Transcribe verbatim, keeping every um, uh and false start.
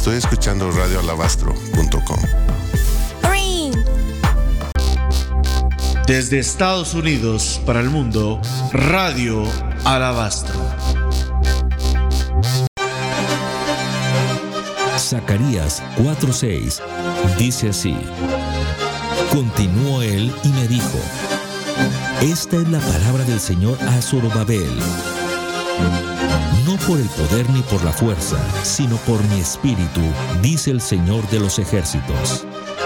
Estoy escuchando radio alabastro punto com. Desde Estados Unidos para el mundo, Radio Alabastro. Zacarías cuatro seis dice así: continuó él y me dijo: esta es la palabra del Señor a Zorobabel. No por el poder ni por la fuerza, sino por mi espíritu, dice el Señor de los ejércitos.